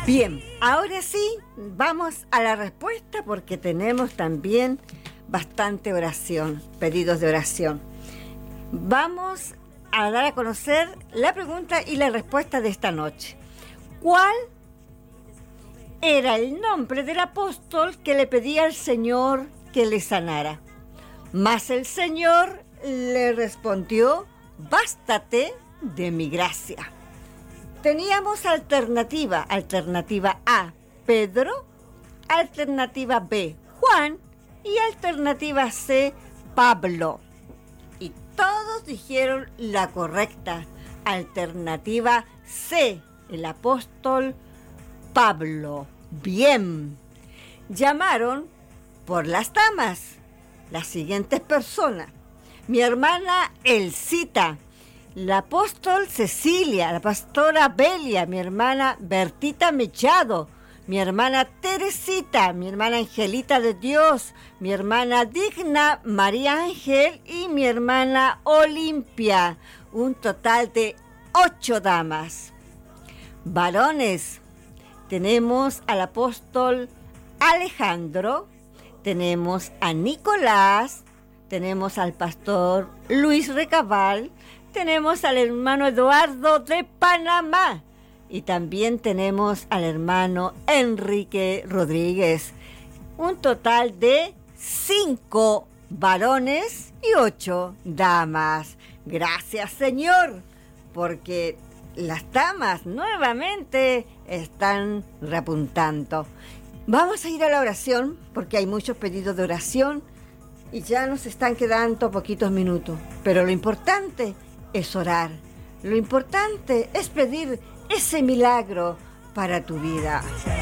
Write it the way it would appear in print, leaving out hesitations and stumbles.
Bien, ahora sí, vamos a la respuesta porque tenemos también bastante oración, pedidos de oración. Vamos a dar a conocer la pregunta y la respuesta de esta noche. ¿Cuál era el nombre del apóstol que le pedía al Señor que le sanara? Mas el Señor le respondió: bástate de mi gracia. Teníamos alternativa A, Pedro, alternativa B, Juan y alternativa C, Pablo. Y todos dijeron la correcta, alternativa C, el apóstol Pablo. Bien, llamaron por las damas las siguientes personas: mi hermana Elcita, la apóstol Cecilia, la pastora Belia, mi hermana Bertita Mechado, mi hermana Teresita, mi hermana Angelita de Dios, mi hermana Digna María Ángel y mi hermana Olimpia. Un total de 8 damas. Varones, tenemos al apóstol Alejandro, tenemos a Nicolás, tenemos al pastor Luis Recabal, tenemos al hermano Eduardo de Panamá y también tenemos al hermano Enrique Rodríguez. Un total de 5 varones y 8 damas. Gracias, Señor, porque las damas nuevamente están repuntando. Vamos a ir a la oración porque hay muchos pedidos de oración y ya nos están quedando poquitos minutos. Pero lo importante es orar. Lo importante es pedir ese milagro para tu vida.